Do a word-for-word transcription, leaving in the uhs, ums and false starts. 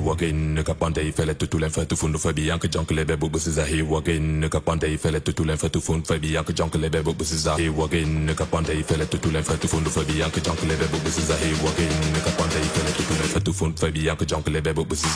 walking, kapante fele tutulen fa tu fundu fabi yank junkle bebo busiza he walking, kapante fele tutulen fa tu fundu fabi yank junkle bebo busiza he walking, kapante fele tutulen fa tu fundu fabi yank junkle bebo busiza he walking, kapante fele tutulen fa tu fundu fabi yank junkle bebo busiza